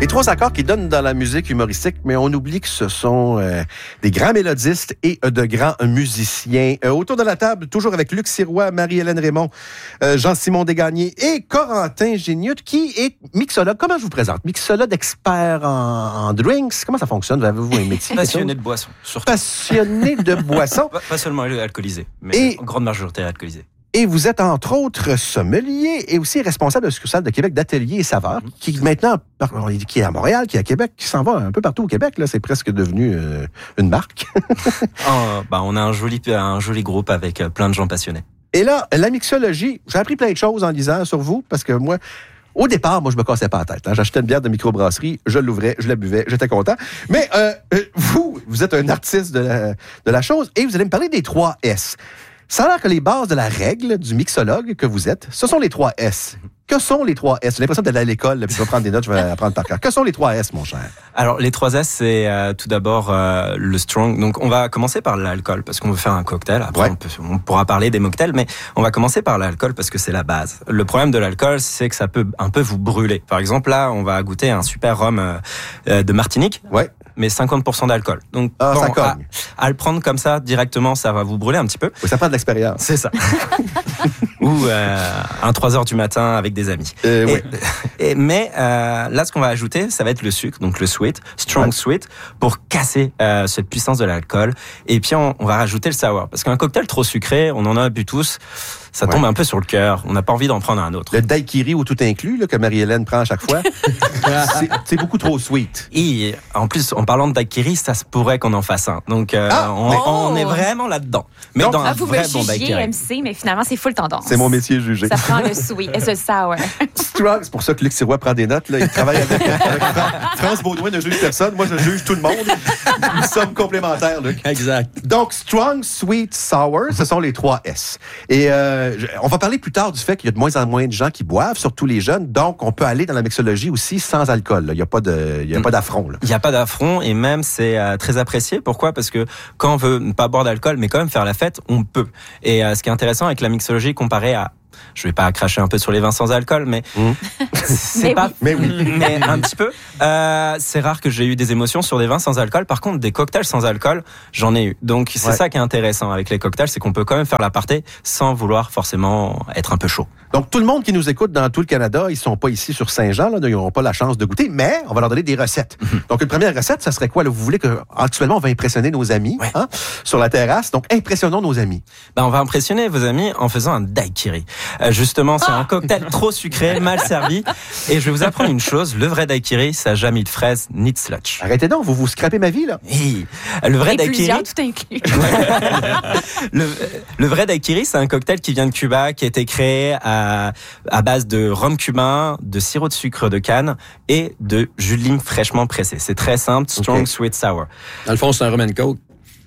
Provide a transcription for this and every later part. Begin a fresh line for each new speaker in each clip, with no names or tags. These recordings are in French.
Les 3 accords qui donnent dans la musique humoristique, mais on oublie que ce sont des grands mélodistes et de grands musiciens. Autour de la table, toujours avec Luc Sirois, Marie-Hélène Raymond, Jean-Simon Desgagnés et Corentin Géniot, qui est mixologue. Comment je vous présente? Mixologue expert en drinks. Comment ça fonctionne? Avez-vous un métier?
Passionné de boissons, surtout.
Passionné de boissons.
Pas seulement alcoolisé, mais en grande majorité alcoolisé.
Et vous êtes, entre autres, sommelier et aussi responsable de la succursale de Québec d'Atelier et Saveurs, qui maintenant, qui est à Montréal, qui est à Québec, qui s'en va un peu partout au Québec. Là, c'est presque devenu une marque.
On a un joli groupe avec plein de gens passionnés.
Et là, la mixologie, j'ai appris plein de choses en lisant sur vous, parce que moi, au départ, je me cassais pas la tête. Hein. J'achetais une bière de microbrasserie, je l'ouvrais, je la buvais, j'étais content. Mais vous êtes un artiste de la chose, et vous allez me parler des 3 S. Ça a l'air que les bases de la règle du mixologue que vous êtes, ce sont les 3 S. Que sont les 3 S? J'ai l'impression d'être à l'école, puis je vais prendre des notes, je vais apprendre par cœur. Que sont les 3 S, mon cher?
Alors, les 3 S, c'est tout d'abord le strong. Donc, on va commencer par l'alcool, parce qu'on veut faire un cocktail. Après, on pourra parler des mocktails, mais on va commencer par l'alcool, parce que c'est la base. Le problème de l'alcool, c'est que ça peut un peu vous brûler. Par exemple, là, on va goûter un super rhum de Martinique.
Ouais.
Mais 50% d'alcool. Donc,
ça cogne.
À le prendre comme ça, directement, ça va vous brûler un petit peu.
Oui, ça prend de l'expérience.
C'est ça. Ou un 3h du matin avec des amis. Mais là, ce qu'on va ajouter, ça va être le sucre, donc le sweet, strong sweet, pour casser cette puissance de l'alcool. Et puis, on va rajouter le sour. Parce qu'un cocktail trop sucré, on en a bu tous, ça tombe un peu sur le cœur. On n'a pas envie d'en prendre un autre.
Le daiquiri ou tout inclus, là, que Marie-Hélène prend à chaque fois, c'est beaucoup trop sweet.
Et en plus, en parlant de daiquiri, ça se pourrait qu'on en fasse un. Donc, on est vraiment là-dedans. Mais dans un vrai bon daiquiri.
MC, mais finalement, c'est full tendance.
C'est mon métier jugé.
Ça prend le sweet et le sour.
Strong, c'est pour ça que Luc Sirois prend des notes. Là. Il travaille avec France Baudouin, ne juge personne. Moi, je juge tout le monde. Nous sommes complémentaires, Luc.
Exact.
Donc, strong, sweet, sour, ce sont les 3 S. Et on va parler plus tard du fait qu'il y a de moins en moins de gens qui boivent, surtout les jeunes. Donc, on peut aller dans la mixologie aussi sans alcool. Là. Il n'y a pas d'affront. Là.
Il n'y a pas d'affront et même c'est très apprécié. Pourquoi? Parce que quand on veut ne pas boire d'alcool, mais quand même faire la fête, on peut. Et ce qui est intéressant avec la mixologie comparé à... Je vais pas cracher un peu sur les vins sans alcool, mais c'est pas.
Mais oui.
Mais un petit peu. C'est rare que j'ai eu des émotions sur des vins sans alcool. Par contre, des cocktails sans alcool, j'en ai eu. Donc c'est ça qui est intéressant avec les cocktails, c'est qu'on peut quand même faire l'aparté sans vouloir forcément être un peu chaud.
Donc tout le monde qui nous écoute dans tout le Canada, ils sont pas ici sur Saint-Jean, là, ils n'auront pas la chance de goûter, mais on va leur donner des recettes. Donc une première recette, ça serait quoi? Là, vous voulez que actuellement on va impressionner nos amis sur la terrasse. Donc impressionnons nos amis.
On va impressionner vos amis en faisant un daiquiri. Justement, c'est un cocktail trop sucré, mal servi. Et je vais vous apprendre une chose, le vrai daiquiri, ça n'a jamais eu de fraise ni de slotch.
Arrêtez donc, vous scrapez ma vie, là.
Et le vrai daiquiri...
tout inclus.
le vrai daiquiri, c'est un cocktail qui vient de Cuba, qui a été créé à base de rhum cubain, de sirop de sucre de canne et de jus de lime fraîchement pressé. C'est très simple, strong, sweet, sour.
Dans le fond, c'est un rum and coke.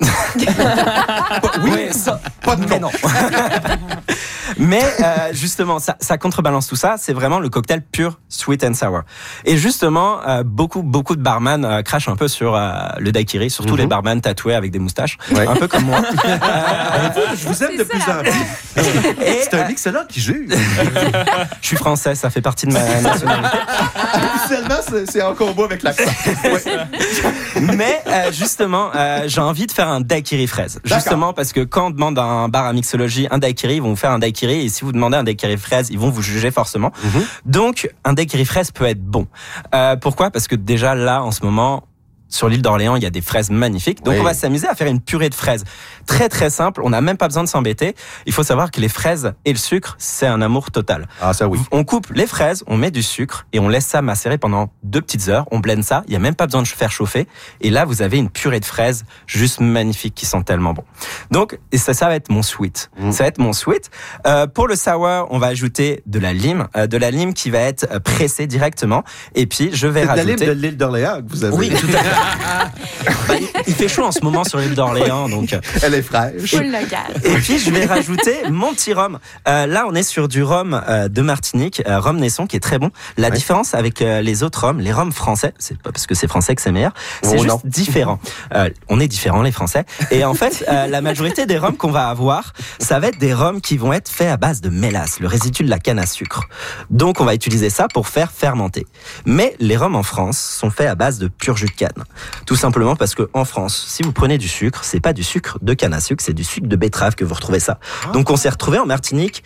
Pas de non. Mais justement, ça contrebalance tout ça. C'est vraiment le cocktail pur sweet and sour. Et justement, beaucoup de barman crachent un peu sur le daiquiri, surtout les barman tatoués avec des moustaches, un peu comme moi.
Je vous aime de plus en plus. C'est un mixologue qui juge.
Je suis français, ça fait partie de ma nationalité.
Officiellement, c'est en combat avec l'accent.
Mais justement, j'ai envie de faire un daiquiri fraise. Justement parce que quand on demande à un bar à mixologie un daiquiri, ils vont vous faire un daiquiri, et si vous demandez un daiquiri fraise, ils vont vous juger forcément. Donc, un daiquiri fraise peut être bon. Pourquoi? Parce que déjà là, en ce moment, sur l'île d'Orléans, il y a des fraises magnifiques. Donc, on va s'amuser à faire une purée de fraises. Très, très simple. On n'a même pas besoin de s'embêter. Il faut savoir que les fraises et le sucre, c'est un amour total.
Ah, ça oui.
On coupe les fraises, on met du sucre et on laisse ça macérer pendant 2 petites heures. On blende ça. Il n'y a même pas besoin de faire chauffer. Et là, vous avez une purée de fraises juste magnifique qui sent tellement bon. Donc, et ça va être mon sweet. Ça va être mon sweet. Pour le sour, on va ajouter de la lime. De la lime qui va être pressée directement. Et puis, je vais rajouter...
de la lime de l'île d'Orléans que vous avez.
Oui, tout à fait. Il fait chaud en ce moment sur l'île d'Orléans, donc.
Elle est fraîche.
Full le gaz.
Et puis je vais rajouter mon petit rhum. Là, on est sur du rhum de Martinique, rhum Naisson, qui est très bon. La différence avec les autres rhums, les rhums français, c'est pas parce que c'est français que c'est meilleur, c'est juste différent. On est différents les Français. Et en fait, la majorité des rhums qu'on va avoir, ça va être des rhums qui vont être faits à base de mélasse, le résidu de la canne à sucre. Donc on va utiliser ça pour faire fermenter. Mais les rhums en France sont faits à base de pur jus de canne. Tout simplement parce que en France, si vous prenez du sucre, c'est pas du sucre de canne à sucre, c'est du sucre de betterave que vous retrouvez ça. Donc on s'est retrouvé en Martinique,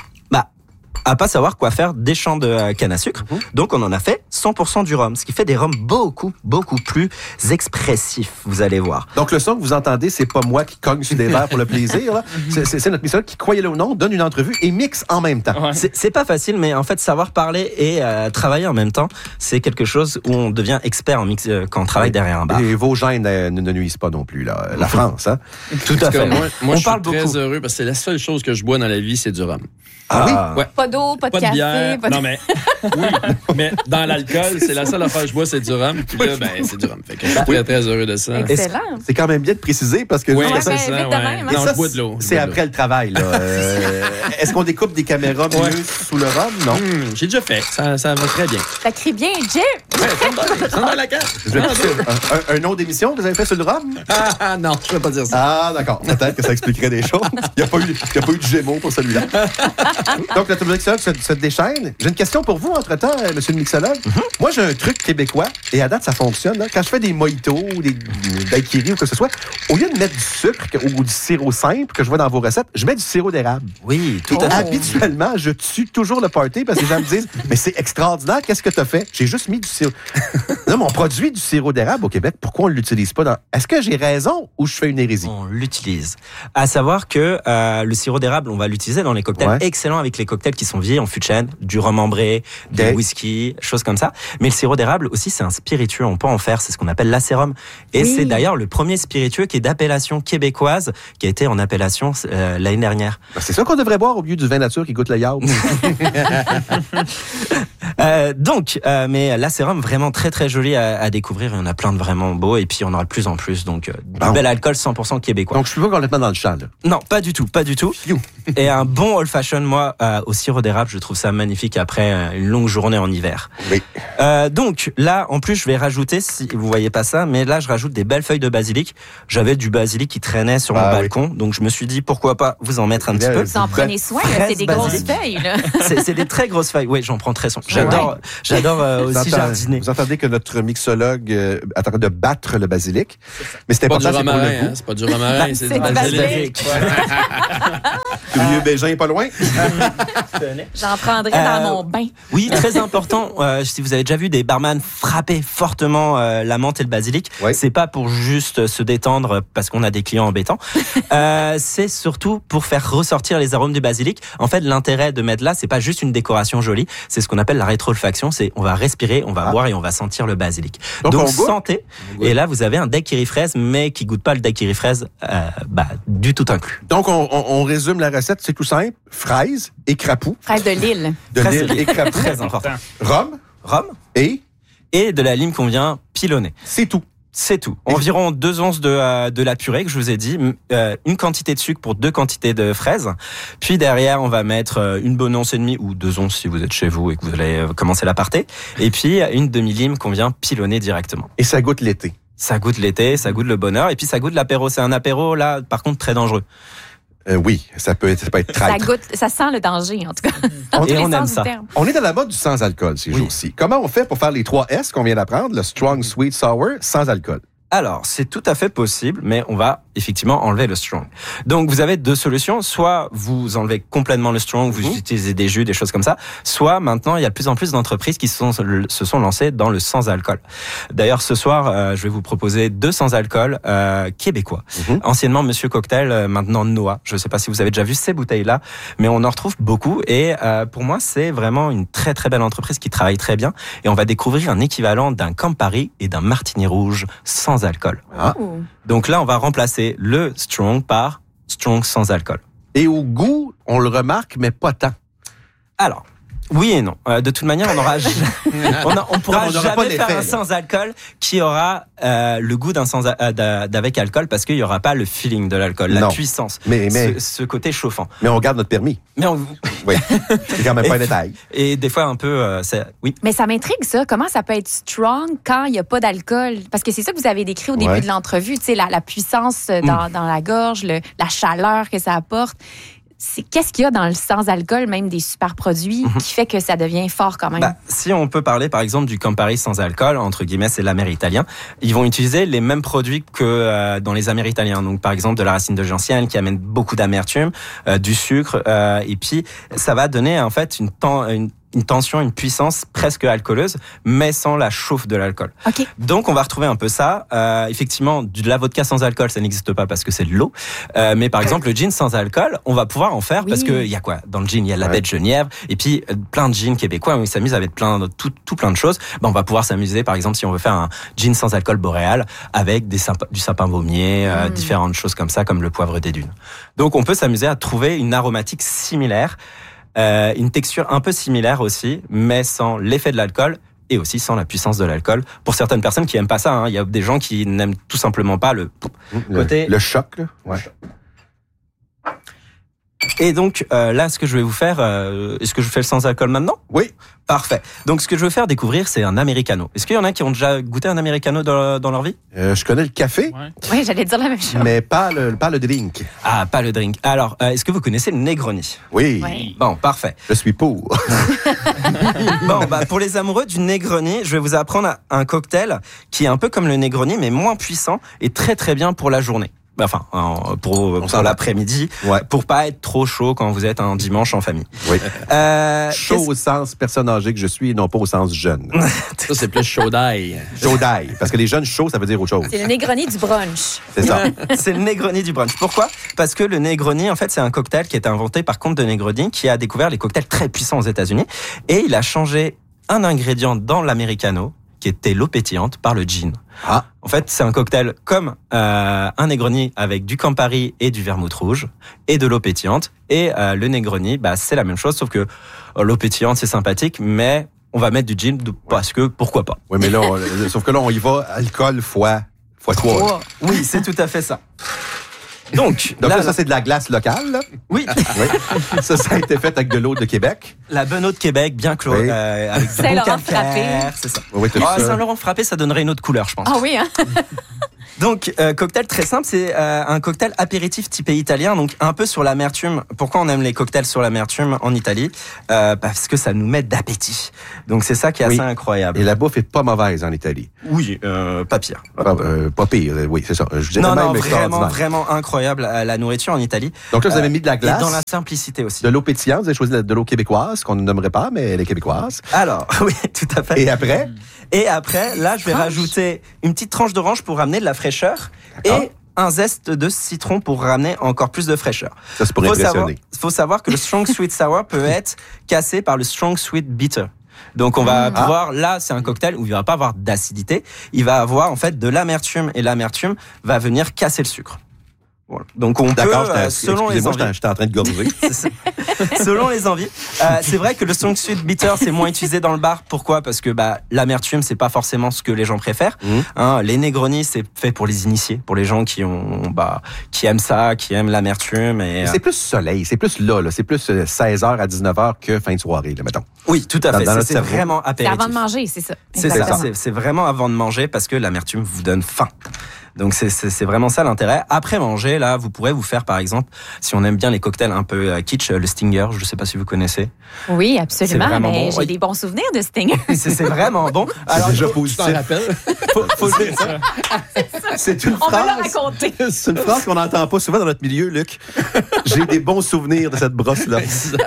à pas savoir quoi faire des champs de canne à sucre. Donc on en a fait 100% du rhum, ce qui fait des rhums beaucoup plus expressifs, vous allez voir.
Donc le son que vous entendez, c'est pas moi qui cogne sur des verres pour le plaisir, là. C'est notre mixologue qui, croyez-le ou non, donne une entrevue et mixe en même temps.
Ouais. C'est pas facile, mais en fait savoir parler et travailler en même temps, c'est quelque chose où on devient expert en mix quand on travaille derrière un bar.
Et vos gènes ne nuisent pas non plus, là. La France, hein?
Tout à fait.
Moi,
on
je
parle
suis très
beaucoup.
heureux parce que c'est la seule chose que je bois dans la vie, c'est du rhum.
Ah oui?
Ouais.
Pas d'eau, pas de café,
bière.
pas de...
Non, mais oui, mais dans l'alcool, c'est la seule affaire que je bois, c'est du rhum. Puis là, c'est du rhum. Fait que je suis très, très heureux de ça.
Excellent.
C'est quand même bien de préciser parce que...
Oui,
Ouais,
c'est
mais
ça.
vite de même, hein.
Non,
ça,
je bois de l'eau.
C'est après le travail, là. Est-ce qu'on découpe des caméras mieux sous le rhum? Non.
J'ai déjà fait. Ça va très bien.
Ça crie bien, Jim.
Ouais, ça dans la carte.
Un nom d'émission que vous avez fait sur le rhum?
Ah non, je ne vais pas dire ça.
Ah, d'accord. Peut-être que ça expliquerait des choses. Il n'y a pas eu de Gémeaux pour celui-là. Donc, le mixologue se déchaîne. J'ai une question pour vous, entre-temps, monsieur le mixologue. Moi, j'ai un truc québécois, et à date, ça fonctionne. Là. Quand je fais des mojitos ou des daiquiris ou quoi que ce soit, au lieu de mettre du sucre ou du sirop simple que je vois dans vos recettes, je mets du sirop d'érable.
Oui, tout
Et
à fait.
habituellement, je tue toujours le party parce que les gens me disent « Mais c'est extraordinaire, qu'est-ce que tu as fait? » J'ai juste mis du sirop. Non, mais on produit du sirop d'érable au Québec. Pourquoi on ne l'utilise pas? Est-ce que j'ai raison ou je fais une hérésie?
On l'utilise. À savoir que le sirop d'érable, on va l'utiliser dans les cocktails excellents avec les cocktails qui sont vieillis en fût de chêne, du rhum ambré, des whisky, choses comme ça. Mais le sirop d'érable aussi, c'est un spiritueux. On peut en faire, c'est ce qu'on appelle l'acérum. Et c'est d'ailleurs le premier spiritueux qui est d'appellation québécoise, qui a été en appellation l'année dernière.
C'est ça qu'on devrait boire au lieu du vin nature qui goûte le yaourt.
Mais l'acérum, vraiment très très joli à découvrir. Il y en a plein de vraiment beaux et puis on aura de plus en plus. Donc, du bel alcool 100% québécois.
Donc, je suis pas complètement dans le champ, là.
Non, pas du tout. Et un bon old fashion, moi, au sirop d'érable, je trouve ça magnifique après une longue journée en hiver.
Oui.
Donc là, en plus, je vais rajouter, si vous voyez pas ça, mais là, je rajoute des belles feuilles de basilic. J'avais du basilic qui traînait sur mon balcon, donc je me suis dit pourquoi pas vous en mettre un petit peu.
Vous en prenez soin, là, c'est des grosses feuilles, là.
C'est des très grosses feuilles. Oui, j'en prends très soin. J'adore aussi jardiner.
Vous entendez que notre mixologue est en train de battre le basilic, mais c'était pas ça, c'est pour le goût.
C'est pas du romarin, c'est du basilic.
Le vieux Bégin est pas loin.
J'en prendrais dans mon bain.
Oui, très important. Si vous avez déjà vu des barman frapper fortement la menthe et le basilic, c'est pas pour juste se détendre parce qu'on a des clients embêtants. C'est surtout pour faire ressortir les arômes du basilic. En fait, l'intérêt de mettre là, c'est pas juste une décoration jolie, c'est ce qu'on appelle la rétro-olfaction. C'est on va respirer, on va boire et on va sentir le basilic. Donc sentez. Et là, vous avez un daiquiri fraise, mais qui goûte pas le daiquiri fraise, du tout inclus.
Donc, on résume la recette, c'est tout simple. Fraises et crapou.
Fraises de Lille.
De Lille et crapou.
Très important.
Rhum.
Et de la lime qu'on vient pilonner.
C'est tout.
C'est tout. Environ 2 onces de la purée que je vous ai dit, une quantité de sucre pour 2 quantités de fraises. Puis derrière, on va mettre une bonne once et demie ou 2 onces si vous êtes chez vous et que vous allez commencer l'aparté. Et puis une demi-lime qu'on vient pilonner directement.
Et ça goûte l'été.
Ça goûte l'été, ça goûte le bonheur et puis ça goûte l'apéro. C'est un apéro là, par contre, très dangereux.
Oui, ça peut être traître.
Ça sent le danger, en tout cas.
On aime ça.
On est dans la mode du sans-alcool ces jours-ci. Comment on fait pour faire les 3 S qu'on vient d'apprendre, le strong, sweet, sour, sans alcool?
Alors, c'est tout à fait possible, mais on va effectivement enlever le strong. Donc, vous avez 2 solutions. Soit vous enlevez complètement le strong, vous utilisez des jus, des choses comme ça. Soit maintenant, il y a de plus en plus d'entreprises qui se sont lancées dans le sans-alcool. D'ailleurs, ce soir, je vais vous proposer 2 sans-alcool québécois. Anciennement Monsieur Cocktail, maintenant Noah. Je ne sais pas si vous avez déjà vu ces bouteilles-là, mais on en retrouve beaucoup. Et pour moi, c'est vraiment une très très belle entreprise qui travaille très bien. Et on va découvrir un équivalent d'un Campari et d'un Martini Rouge sans alcool. Donc là, on va remplacer le strong par strong sans alcool.
Et au goût, on le remarque, mais pas tant.
Alors, Oui et non. De toute manière, on pourra
Non, on n'aura pas
jamais faire
l'effet,
un
là.
sans alcool qui aura le goût d'un d'avec alcool parce qu'il y aura pas le feeling de l'alcool, la
Non.
puissance,
Mais-
ce côté chauffant.
Mais on garde notre permis.
Mais
Oui. C'est quand même pas un détail.
et des fois un peu, oui.
Mais ça m'intrigue, ça. Comment ça peut être strong quand il n'y a pas d'alcool? Parce que c'est ça que vous avez décrit au début
Ouais.
de l'entrevue, tu sais, la puissance dans la gorge, la chaleur que ça apporte. Qu'est-ce qu'il y a dans le sans-alcool, même des super produits, qui fait que ça devient fort quand même?
Si on peut parler par exemple du Campari sans alcool, entre guillemets, c'est l'amér-italien, ils vont utiliser les mêmes produits que dans les amér-italiens. Donc par exemple de la racine de gentiane qui amène beaucoup d'amertume, du sucre, et puis ça va donner en fait une tension, une puissance presque alcooleuse, mais sans la chauffe de l'alcool.
OK.
Donc on va retrouver un peu ça. Effectivement, de la vodka sans alcool, ça n'existe pas parce que c'est de l'eau. Mais par exemple, le gin sans alcool, on va pouvoir en faire parce que il y a quoi dans le gin? Il y a la baie de Genièvre et puis plein de gins québécois où ils s'amusent avec plein de choses. On va pouvoir s'amuser, par exemple, si on veut faire un gin sans alcool boréal avec du sapin baumier, différentes choses comme ça, comme le poivre des dunes. Donc on peut s'amuser à trouver une aromatique similaire. Une texture un peu similaire aussi, mais sans l'effet de l'alcool et aussi sans la puissance de l'alcool. Pour certaines personnes qui aiment pas ça, il y a des gens qui n'aiment tout simplement pas le côté...
Le choc, là. Ouais.
Et donc là, ce que je vais vous faire, est-ce que je fais le sans alcool maintenant?
Oui.
Parfait. Donc ce que je veux faire découvrir, c'est un americano. Est-ce qu'il y en a qui ont déjà goûté un americano dans leur vie?
Je connais le café,
Oui, j'allais dire la même chose.
mais pas le drink.
Ah, pas le drink. Alors, est-ce que vous connaissez le Negroni?
Oui.
Oui.
Bon, parfait.
Je suis pour.
Bon, pour les amoureux du Negroni, je vais vous apprendre un cocktail qui est un peu comme le Negroni, mais moins puissant et très très bien pour la journée. Enfin, pour l'après-midi,
Ouais.
pour pas être trop chaud quand vous êtes un dimanche en famille.
Oui. Chaud
qu'est-ce-
au sens personne âgée que je suis et non pas au sens jeune.
Ça, c'est plus chaud d'ail.
Chaud d'ail. Parce que les jeunes chauds, ça veut dire autre chose.
C'est le Negroni du brunch.
C'est ça.
C'est le Negroni du brunch. Pourquoi? Parce que le Negroni, en fait, c'est un cocktail qui a été inventé par Comte de Negroni, qui a découvert les cocktails très puissants aux États-Unis, et il a changé un ingrédient dans l'americano, qui était l'eau pétillante, par le gin.
Ah.
En fait, c'est un cocktail comme un Negroni avec du Campari et du vermouth rouge et de l'eau pétillante. Et le Negroni, c'est la même chose, sauf que l'eau pétillante, c'est sympathique, mais on va mettre du gin parce que pourquoi pas.
Oui, mais là, sauf que là, on y va alcool fois 3.
Oui, c'est tout à fait ça. Donc
Donc là, ça, c'est de la glace locale, là.
oui,
Oui. Ça a été fait avec de l'eau de Québec.
la bonne eau de Québec, bien clos,
Oui.
avec du bon
Saint-Laurent
calcaire,
frappé.
c'est ça.
Oui, tout ça.
Saint-Laurent frappé, ça donnerait une autre couleur, je pense.
Ah oui, hein?
Donc, cocktail très simple, c'est un cocktail apéritif typé italien, donc un peu sur l'amertume. Pourquoi on aime les cocktails sur l'amertume en Italie? Parce que ça nous met d'appétit. Donc, c'est ça qui est assez incroyable.
Et la bouffe est pas mauvaise en Italie.
Oui, pas pire.
Pas pire, oui, c'est ça. Je dirais
Non,
même
non,
extraordinaire.
vraiment incroyable la nourriture en Italie.
Donc là, vous avez mis de la
Et
glace,
dans la simplicité aussi.
de l'eau pétillante, vous avez choisi de l'eau québécoise, qu'on ne nommerait pas, mais elle est québécoise.
Alors, oui, tout à fait.
Et après,
Et après, là, je vais rajouter une petite tranche d'orange pour ramener de la fraîcheur
D'accord.
et un zeste de citron pour ramener encore plus de fraîcheur.
ça, c'est pour impressionner.
Faut savoir que le strong sweet sour peut être cassé par le strong sweet bitter. Donc on va pouvoir, là c'est un cocktail où il va pas avoir d'acidité, il va avoir en fait de l'amertume et l'amertume va venir casser le sucre. Voilà. Donc on peut, selon les
excusez-moi,
envies,
j'étais en train de gorger.
selon les envies. C'est vrai que le strong sweet bitter c'est moins utilisé dans le bar. Pourquoi? Parce que l'amertume c'est pas forcément ce que les gens préfèrent. Les Negroni c'est fait pour les initiés, pour les gens qui ont qui aiment ça, qui aiment l'amertume et
C'est plus soleil, c'est plus là, c'est plus 16h à 19h que fin de soirée, là, mettons.
oui tout à fait.
Dans notre
C'est
cerveau.
vraiment
C'est
apéritif.
avant de manger, c'est ça.
C'est ça,
Exactement.
c'est vraiment avant de manger parce que l'amertume vous donne faim. Donc c'est vraiment ça l'intérêt. Après manger, là, vous pourrez vous faire par exemple, si on aime bien les cocktails un peu kitsch, le Stinger, je sais pas si vous connaissez.
Oui,
C'est
absolument.
vraiment
Mais
bon.
j'ai
Oui.
des bons souvenirs de Stinger.
C'est vraiment bon. Alors,
déjà
Tu t'en
positif.
rappelles?
faut
C'est une
On va le
phrase.
raconter.
C'est une phrase qu'on n'entend pas souvent dans notre milieu, Luc. J'ai des bons souvenirs de cette brosse-là.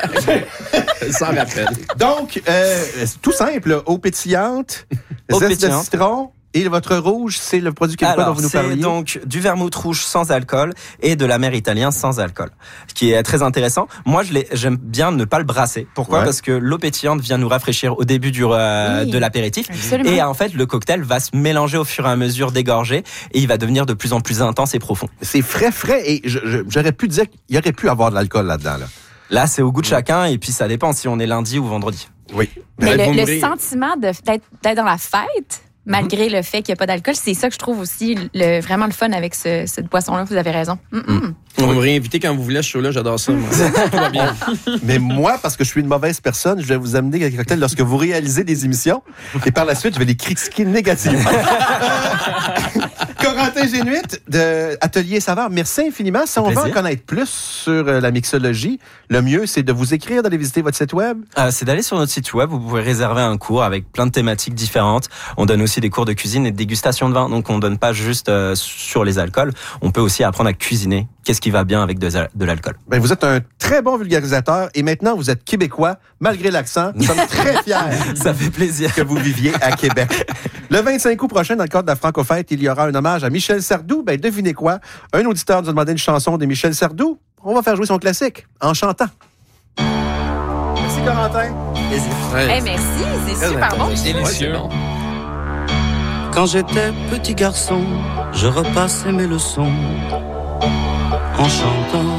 Sans rappel.
Donc, tout simple, eau pétillante,
Eau
zeste
pétillante.
de citron, et votre rouge, c'est le produit québécois dont
Alors,
vous nous
c'est
parliez.
donc du vermouth rouge sans alcool et de l'amer-italien sans alcool, ce qui est très intéressant. Moi, j'aime bien ne pas le brasser. Pourquoi?
Ouais.
Parce que l'eau pétillante vient nous rafraîchir au début de l'apéritif.
Absolument.
Et en fait, le cocktail va se mélanger au fur et à mesure d'égorger et il va devenir de plus en plus intense et profond.
C'est frais, et j'aurais pu dire qu'il y aurait pu avoir de l'alcool là-dedans. Là.
Là, c'est au goût de chacun et puis ça dépend si on est lundi ou vendredi.
Oui.
Mais
Vous
le
mourrez.
sentiment d'être dans la fête, malgré le fait qu'il n'y a pas d'alcool, c'est ça que je trouve aussi vraiment le fun avec cette boisson-là. Vous avez raison.
On va me réinviter quand vous voulez à ce show-là, j'adore ça. Moi. Tout va bien.
Mais moi, parce que je suis une mauvaise personne, je vais vous amener quelques cocktails lorsque vous réalisez des émissions. Et par la suite, je vais les critiquer négativement. Corentin Génuit de Atelier Saveur, merci infiniment. Si on veut en connaître plus sur la mixologie, le mieux, c'est de vous écrire, d'aller visiter votre site web.
C'est d'aller sur notre site web. Vous pouvez réserver un cours avec plein de thématiques différentes. On donne aussi des cours de cuisine et de dégustation de vin. Donc, on donne pas juste sur les alcools. On peut aussi apprendre à cuisiner. Qu'est-ce qui va bien avec de l'alcool?
Ben, vous êtes un très bon vulgarisateur et maintenant, vous êtes québécois, malgré l'accent. Nous sommes très fiers.
Ça fait plaisir.
Que vous viviez à Québec. Le 25 août prochain, dans le cadre de la Franco-Fête, il y aura un hommage à Michel Sardou. Ben, devinez quoi? Un auditeur nous a demandé une chanson de Michel Sardou. On va faire jouer son classique en chantant. Merci, Corentin.
Ouais.
Merci, c'est super bon.
C'est délicieux.
Quand j'étais petit garçon, je repassais mes leçons en chantant.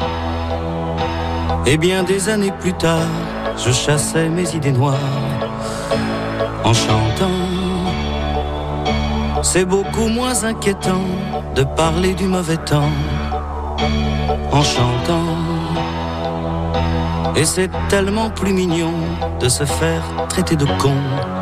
Et bien des années plus tard, je chassais mes idées noires en chantant. C'est beaucoup moins inquiétant de parler du mauvais temps en chantant. Et c'est tellement plus mignon de se faire traiter de con